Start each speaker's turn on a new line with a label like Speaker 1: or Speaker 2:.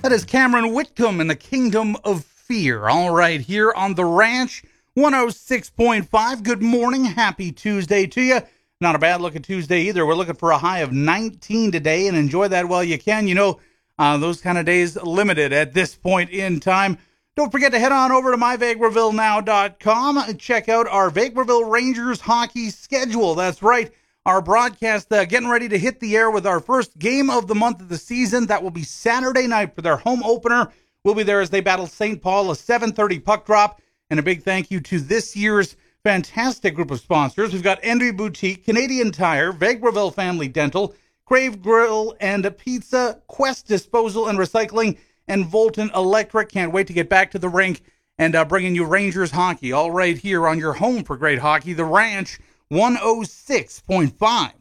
Speaker 1: That is Cameron Whitcomb in the Kingdom of Fear. All right, here on the Ranch, 106.5. Good morning. Happy Tuesday to you. Not a bad looking Tuesday either. We're looking for a high of 19 today, and enjoy that while you can. You know, those kind of days limited at this point in time. Don't forget to head on over to myvegrevillenow.com and check out our Vegreville Rangers hockey schedule. That's right. Our broadcast getting ready to hit the air with our first game of the month of the season. That will be Saturday night for their home opener. We'll be there as they battle St. Paul, a 7:30 puck drop. And a big thank you to this year's fantastic group of sponsors. We've got Envy Boutique, Canadian Tire, Vegreville Family Dental, Crave Grill and Pizza, Quest Disposal and Recycling, and Volton Electric. Can't wait to get back to the rink and bringing you Rangers hockey all right here on your home for great hockey, the Ranch 106.5.